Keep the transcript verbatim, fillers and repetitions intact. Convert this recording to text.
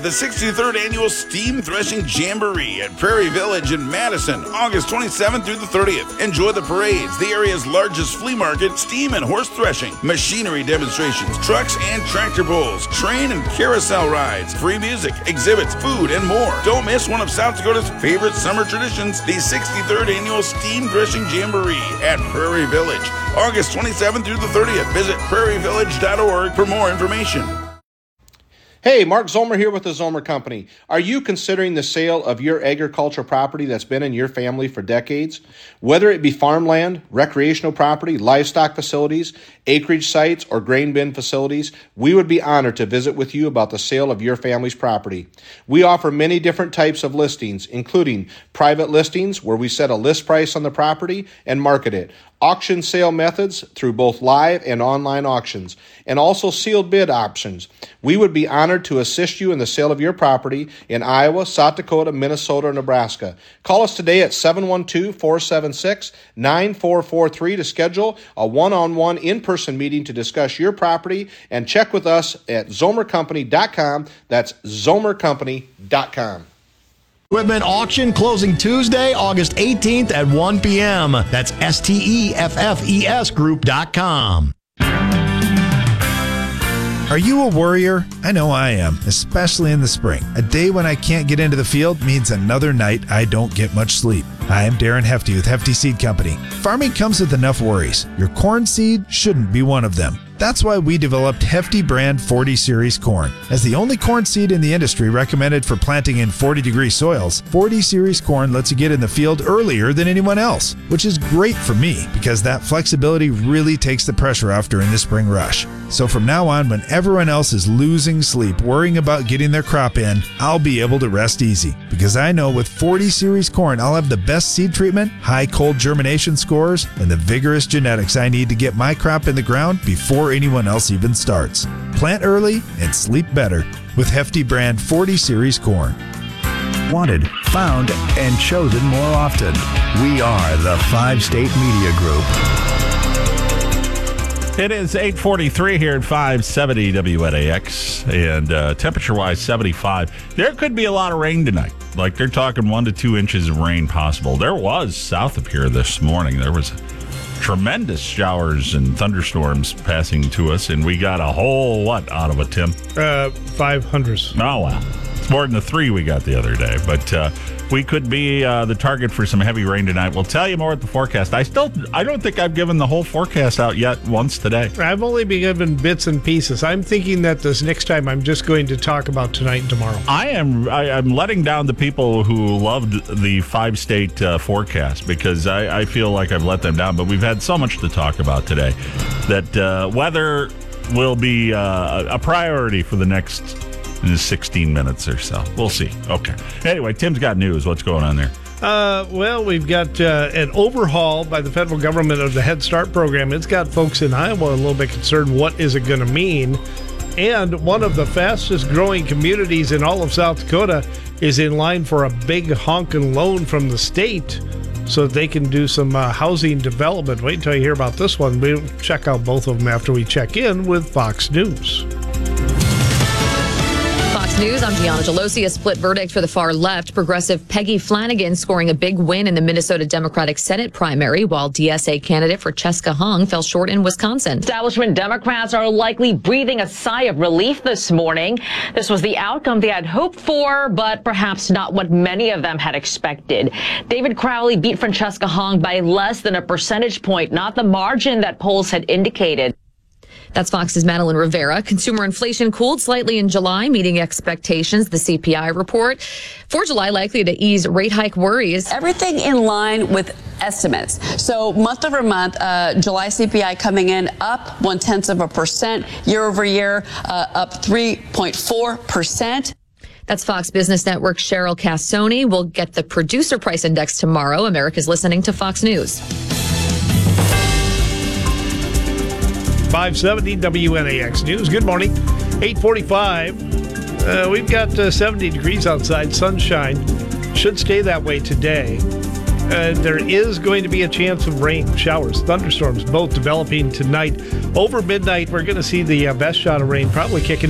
The sixty-third Annual Steam Threshing Jamboree at Prairie Village in Madison, August twenty-seventh through the thirtieth. Enjoy the parades, the area's largest flea market, steam and horse threshing, machinery demonstrations, trucks and tractor pulls, train and carousel rides, free music, exhibits, food, and more. Don't miss one of South Dakota's favorite summer traditions, the sixty-third Annual Steam Threshing Jamboree at Prairie Village, August twenty-seventh through the thirtieth. Visit prairie village dot org for more information. Hey, Mark Zomer here with the Zomer Company. Are you considering the sale of your agricultural property that's been in your family for decades? Whether it be farmland, recreational property, livestock facilities, acreage sites, or grain bin facilities, we would be honored to visit with you about the sale of your family's property. We offer many different types of listings, including private listings where we set a list price on the property and market it, auction sale methods through both live and online auctions, and also sealed bid options. We would be honored to assist you in the sale of your property in Iowa, South Dakota, Minnesota, or Nebraska. Call us today at seven one two, four seven six, nine four four three to schedule a one-on-one in-person meeting to discuss your property, and check with us at zomer company dot com. That's zomer company dot com. Equipment auction closing Tuesday, August eighteenth at one p.m. That's S T E F F E S group dot com. Are you a worrier? I know I am, especially in the spring. A day when I can't get into the field means another night I don't get much sleep. Hi, I'm Darren Hefty with Hefty Seed Company. Farming comes with enough worries. Your corn seed shouldn't be one of them. That's why we developed Hefty brand forty series corn. As the only corn seed in the industry recommended for planting in forty degree soils, forty series corn lets you get in the field earlier than anyone else, which is great for me because that flexibility really takes the pressure off during the spring rush. So from now on, when everyone else is losing sleep worrying about getting their crop in, I'll be able to rest easy because I know with forty series corn, I'll have the best seed treatment, high cold germination scores, and the vigorous genetics I need to get my crop in the ground before anyone else even starts. Plant early and sleep better with Hefty brand forty series corn. Wanted, found, and chosen more often. We are the Five State Media Group. It is eight forty-three here at five seventy W N A X, and uh, temperature-wise, seventy-five. There could be a lot of rain tonight. Like, they're talking one to two inches of rain possible. There was south of here this morning. There was tremendous showers and thunderstorms passing to us, and we got a whole what out of it, Tim? Uh, five hundreds. Oh, wow. It's more than the three we got the other day, but uh, we could be uh, the target for some heavy rain tonight. We'll tell you more at the forecast. I still, I don't think I've given the whole forecast out yet once today. I've only been given bits and pieces. I'm thinking that this next time I'm just going to talk about tonight and tomorrow. I am, I, I'm letting down the people who loved the five-state uh, forecast because I, I feel like I've let them down, but we've had so much to talk about today that uh, weather will be uh, a priority for the next sixteen minutes or so. We'll see. Okay. Anyway, Tim's got news. What's going on there? Uh, well, we've got uh, an overhaul by the federal government of the Head Start program. It's got folks in Iowa a little bit concerned. What is it going to mean? And one of the fastest growing communities in all of South Dakota is in line for a big honking loan from the state so that they can do some uh, housing development. Wait until you hear about this one. We'll check out both of them after we check in with Fox News. News, I'm Gianna Gelosi. A split verdict for the far left. Progressive Peggy Flanagan scoring a big win in the Minnesota Democratic Senate primary, while D S A candidate Francesca Hung fell short in Wisconsin. Establishment Democrats are likely breathing a sigh of relief this morning. This was the outcome they had hoped for, but perhaps not what many of them had expected. David Crowley beat Francesca Hung by less than a percentage point, not the margin that polls had indicated. That's Fox's Madeline Rivera. Consumer inflation cooled slightly in July, meeting expectations, the C P I report. For July, likely to ease rate hike worries. Everything in line with estimates. So month over month, uh, July C P I coming in up one-tenth of a percent. Year over year, uh, up three point four percent. That's Fox Business Network Cheryl Cassoni. We'll get the producer price index tomorrow. America's listening to Fox News. five seventy W N A X News. Good morning. eight forty-five. Uh, we've got uh, seventy degrees outside, sunshine. Should stay that way today. Uh, there is going to be a chance of rain, showers, thunderstorms, both developing tonight. Over midnight, we're going to see the uh, best shot of rain probably kicking